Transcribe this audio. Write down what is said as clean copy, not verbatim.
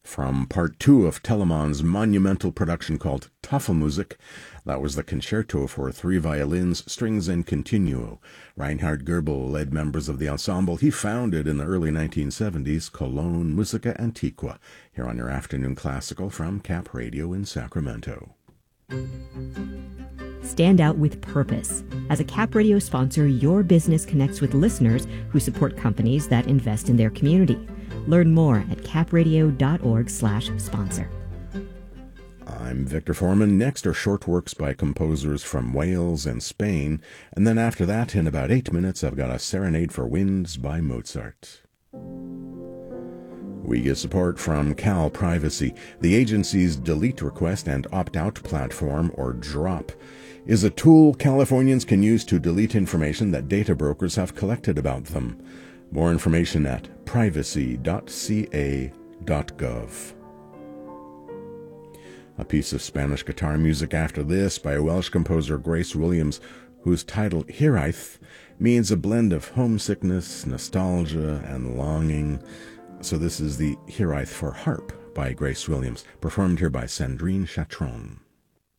From part 2 of Telemann's monumental production called Tafelmusik, that was the concerto for 3 violins, strings, and continuo. Reinhard Goebel led members of the ensemble he founded in the early 1970s, Cologne Musica Antiqua, here on your afternoon classical from Cap Radio in Sacramento. Stand out with purpose. As a Cap Radio sponsor, your business connects with listeners who support companies that invest in their community. Learn more at capradio.org/sponsor. I'm Victor Foreman. Next are short works by composers from Wales and Spain. And then after that, in about 8 minutes, I've got a Serenade for Winds by Mozart. We get support from Cal Privacy. The agency's delete request and opt-out platform, or DROP, is a tool Californians can use to delete information that data brokers have collected about them. More information at privacy.ca.gov. A piece of Spanish guitar music after this by Welsh composer Grace Williams, whose title Hiraeth means a blend of homesickness, nostalgia, and longing. So this is the Hiraeth for harp by Grace Williams, performed here by Sandrine Chatron.